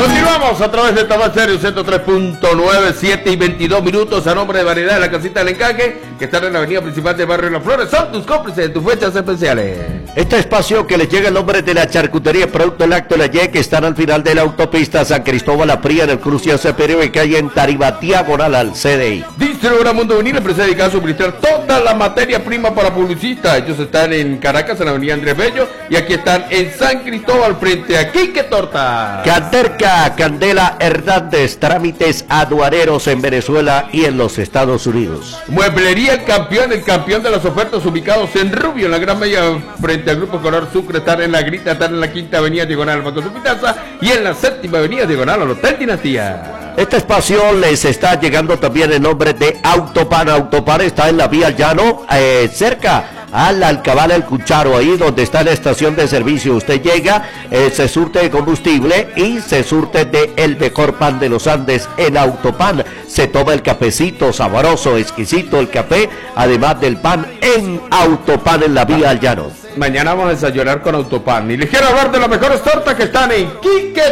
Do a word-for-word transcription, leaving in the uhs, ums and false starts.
Continuamos a través de Tabal Serio ciento tres punto nueve, siete y veintidós minutos a nombre de Variedad de la Casita del Encaje, que están en la avenida principal del barrio Las Flores. Son tus cómplices de tus fechas especiales. Este espacio que les llega el nombre de la charcutería Producto Lácteo La Y, que están al final de la autopista San Cristóbal La Fría, en el cruce Cepero, y calle en Tarima, diagonal al C D I. Distribuidora Mundo Vinil, empresa dedicada a suministrar toda la materia prima para publicistas. Ellos están en Caracas, en la avenida Andrés Bello, y aquí están en San Cristóbal, frente a Quique Torta. Canterca, Candela Hernández, trámites aduaneros en Venezuela y en los Estados Unidos. Mueblería El Campeón, el campeón de las ofertas, ubicados en Rubio, en la Gran Mella, frente al Grupo Color Sucre. Están en la Grita, están en la Quinta Avenida diagonal al Banco Supitaza y en la Séptima Avenida diagonal al Hotel Dinastía. Este espacio les está llegando también en nombre de Autopan. Autopan está en la vía Llano, eh, cerca a la Alcabala El Cucharo, ahí donde está la estación de servicio. Usted llega, eh, se surte de combustible y se surte de el mejor pan de los Andes en Autopan. Se toma el cafecito sabroso, exquisito el café, además del pan en Autopan en la vía al Llano. Mañana vamos a desayunar con Autopan y les quiero hablar de las mejores tortas que están en Quique